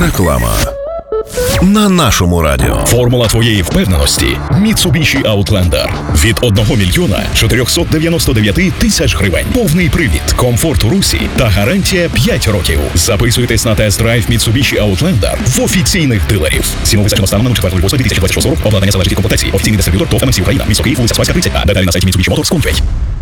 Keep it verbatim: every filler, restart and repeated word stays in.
Реклама на нашому радіо. Формула твоєї впевненості – Mitsubishi Outlander. Від одного мільйона чотирьохсот дев'яносто дев'ять тисяч гривень. Повний привід, комфорт у русі та гарантія п'ять років. Записуйтесь на тест-драйв Mitsubishi Outlander в офіційних дилерів. Ціну визначено станом на четвертого лютого дві тисячі двадцять шостого року. Обладнання залежить від комплектації. Офіційний дистриб'ютор ТОВ ем ес Україна. Місто Київ, вулиця Спаська, тридцять А. Деталі на сайті Mitsubishi Motors точка com ua.